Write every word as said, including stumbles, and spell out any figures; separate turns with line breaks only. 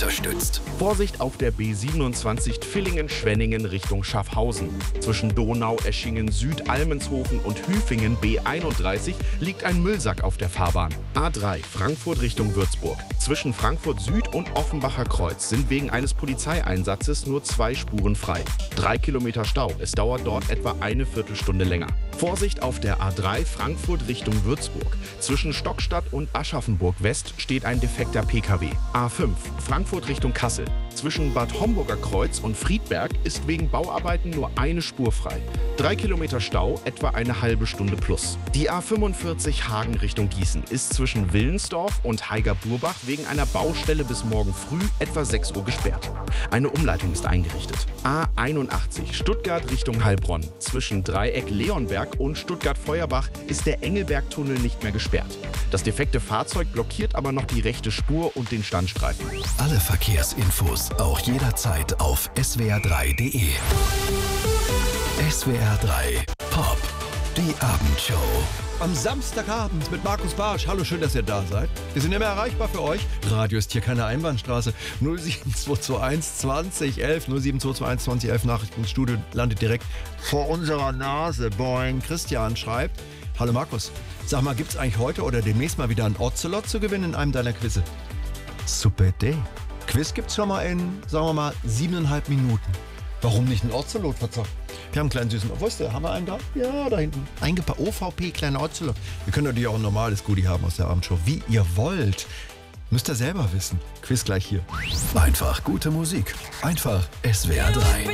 unterstützt.
Vorsicht auf der B siebenundzwanzig Villingen-Schwenningen Richtung Schaffhausen. Zwischen Donau, Eschingen, Süd, Almenshofen und Hüfingen B einunddreißig liegt ein Müllsack auf der Fahrbahn. A drei Frankfurt Richtung Würzburg. Zwischen Frankfurt Süd und Offenbacher Kreuz sind wegen eines Polizeieinsatzes nur zwei Spuren frei. Drei Kilometer Stau. Es dauert dort etwa eine Viertelstunde länger. Vorsicht auf der A drei Frankfurt Richtung Würzburg. Zwischen Stockstadt und Aschaffenburg West steht ein defekter P K W. A fünf Frankfurt Richtung Kassel. Zwischen Bad Homburger Kreuz und Friedberg ist wegen Bauarbeiten nur eine Spur frei. Drei Kilometer Stau, etwa eine halbe Stunde plus. Die A fünfundvierzig Hagen Richtung Gießen ist zwischen Willensdorf und Heiger-Burbach wegen einer Baustelle bis morgen früh etwa sechs Uhr gesperrt. Eine Umleitung ist eingerichtet. A einundachtzig Stuttgart Richtung Heilbronn. Zwischen Dreieck Leonberg und Stuttgart-Feuerbach ist der Engelbergtunnel nicht mehr gesperrt. Das defekte Fahrzeug blockiert aber noch die rechte Spur und den Standstreifen.
Alle Verkehrsinfos auch jederzeit auf S W R drei punkt de. S W R drei Pop, die Abendshow.
Am Samstagabend mit Markus Barsch. Hallo, schön, dass ihr da seid. Wir sind immer erreichbar für euch. Radio ist hier keine Einbahnstraße. null sieben zwei zwei eins zwanzig elf, null sieben zwei zwei eins zwanzig elf, Nachrichtenstudio landet direkt vor unserer Nase. Boing. Christian schreibt: Hallo Markus, sag mal, gibt's eigentlich heute oder demnächst mal wieder ein Ocelot zu gewinnen in einem deiner Quizze? Super Idee. Quiz gibt's schon mal in, sagen wir mal, siebeneinhalb Minuten. Warum nicht ein Ocelot verzockt? Wir haben einen kleinen süßen. Wo ist der? Haben wir einen da? Ja, da hinten. Eingepackt. O V P, kleiner Ocelot. Wir können natürlich auch ein normales Goodie haben aus der Abendshow. Wie ihr wollt. Müsst ihr selber wissen. Quiz gleich hier.
Einfach gute Musik. Einfach S W R drei.